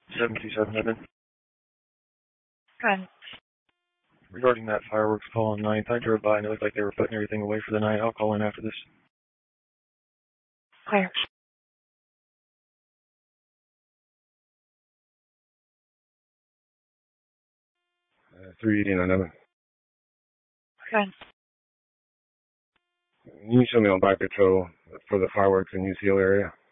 727 Good. Regarding that fireworks call on 9th, I drove by and it looked like they were putting everything away for the night. I'll call in after this. Clear. 389. Good. Can you show me on bike patrol for the fireworks in UCO area?